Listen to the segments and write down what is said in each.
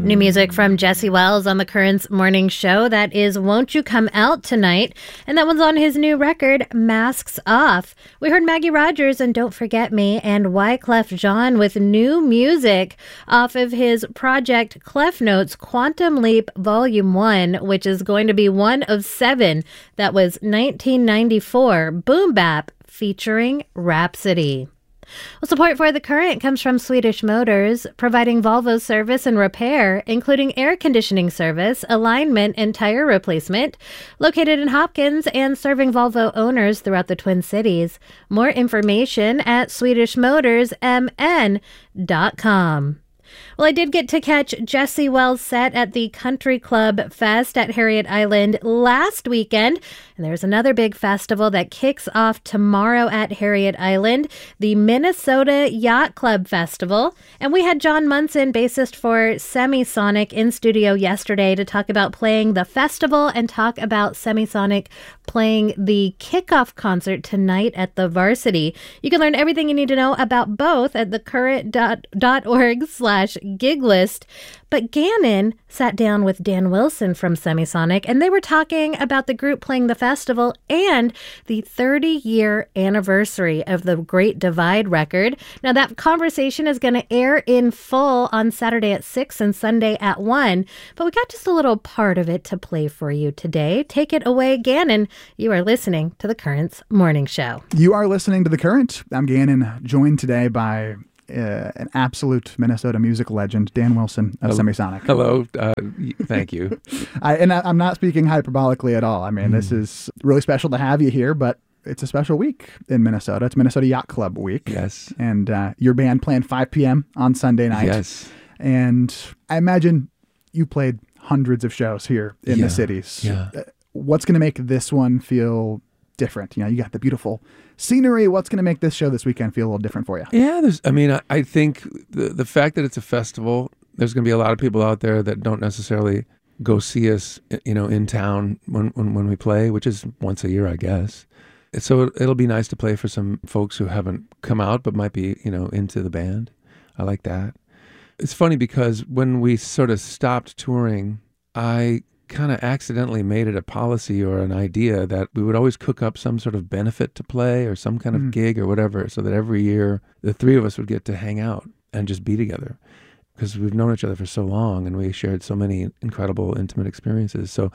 New music from Jesse Wells on the Currents Morning Show. That is Won't You Come Out Tonight. And that one's on his new record, Masks Off. We heard Maggie Rogers and Don't Forget Me and Wyclef Jean with new music off of his project Clef Notes Quantum Leap Volume 1, which is going to be one of 7. That was 1994 Boom Bap featuring Rhapsody. Well, support for The Current comes from Swedish Motors, providing Volvo service and repair, including air conditioning service, alignment, and tire replacement. Located in Hopkins and serving Volvo owners throughout the Twin Cities. More information at SwedishMotorsMN.com. Well, I did get to catch Jesse Wells' set at the Country Club Fest at Harriet Island last weekend. And there's another big festival that kicks off tomorrow at Harriet Island, the Minnesota Yacht Club Festival. And we had John Munson, bassist for Semisonic, in studio yesterday to talk about playing the festival and talk about Semisonic playing the kickoff concert tonight at the Varsity. You can learn everything you need to know about both at thecurrent.org/gig list. But Gannon sat down with Dan Wilson from Semisonic, and they were talking about the group playing the festival and the 30-year anniversary of the Great Divide record. Now, that conversation is going to air in full on Saturday at 6 and Sunday at 1, but we got just a little part of it to play for you today. Take it away, Gannon. You are listening to The Current's Morning Show. You are listening to The Current. I'm Gannon, joined today by an absolute Minnesota music legend, Dan Wilson of Semisonic. Hello. Thank you. I'm not speaking hyperbolically at all. I mean, this is really special to have you here, but it's a special week in Minnesota. It's Minnesota Yacht Club week. Yes. And your band playing 5 p.m. on Sunday night. Yes. And I imagine you played hundreds of shows here in the cities. Yeah. What's going to make this one feel different? You know, you got the beautiful scenery. What's going to make this show this weekend feel a little different for you? Yeah, I think the fact that it's a festival, there's going to be a lot of people out there that don't necessarily go see us, in town when we play, which is once a year, I guess. So it'll be nice to play for some folks who haven't come out but might be, into the band. I like that. It's funny because when we sort of stopped touring, I kind of accidentally made it a policy or an idea that we would always cook up some sort of benefit to play or some kind of gig or whatever, so that every year the three of us would get to hang out and just be together, because we've known each other for so long and we shared so many incredible intimate experiences. So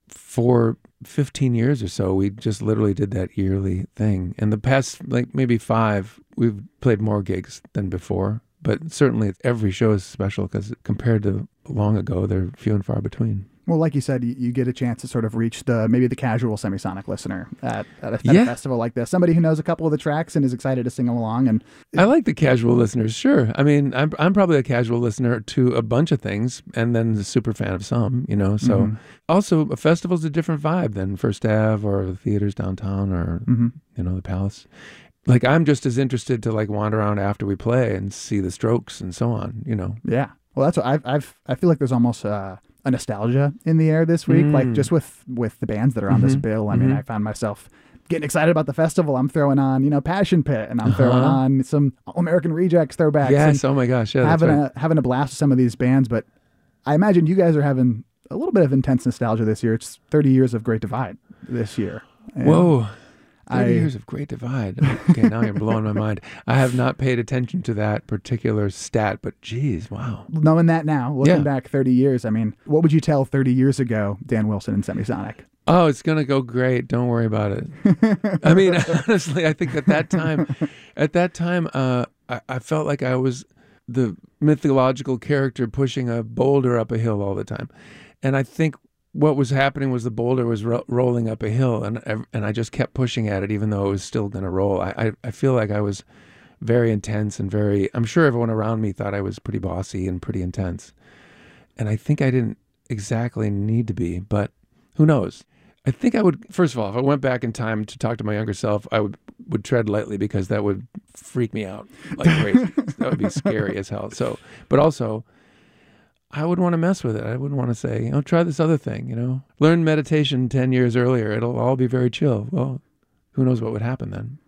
for 15 years or so, we just literally did that yearly thing. And the past, maybe 5, we've played more gigs than before. But certainly every show is special because compared to long ago, they're few and far between. Well, like you said, you get a chance to sort of reach maybe the casual Semisonic listener at a festival like this. Somebody who knows a couple of the tracks and is excited to sing along. And I like the casual listeners, sure. I mean, I'm probably a casual listener to a bunch of things, and then a super fan of some, So also, a festival's a different vibe than First Ave or the theaters downtown or, the Palace. I'm just as interested to wander around after we play and see the Strokes and so on, Yeah. Well, that's what I feel like there's almost a nostalgia in the air this week, just with the bands that are on this bill. I mean, I found myself getting excited about the festival. I'm throwing on, Passion Pit, and I'm throwing on some All-American Rejects throwbacks. Yes, oh my gosh, yeah, having a blast with some of these bands. But I imagine you guys are having a little bit of intense nostalgia this year. It's 30 years of Great Divide this year. And whoa. 30 years of Great Divide. Okay, now you're blowing my mind. I have not paid attention to that particular stat, but geez, wow. Knowing that now, looking back 30 years, I mean, what would you tell 30 years ago, Dan Wilson and Semisonic? Oh, it's going to go great. Don't worry about it. I mean, honestly, I think at that time, I felt like I was the mythological character pushing a boulder up a hill all the time. And I think what was happening was the boulder was rolling up a hill, and I just kept pushing at it, even though it was still going to roll. I feel like I was very intense and I'm sure everyone around me thought I was pretty bossy and pretty intense. And I think I didn't exactly need to be, but who knows? I think I would, first of all, if I went back in time to talk to my younger self, I would tread lightly, because that would freak me out like crazy. That would be scary as hell. So, but also, I wouldn't want to mess with it. I wouldn't want to say, try this other thing, Learn meditation 10 years earlier. It'll all be very chill. Well, who knows what would happen then?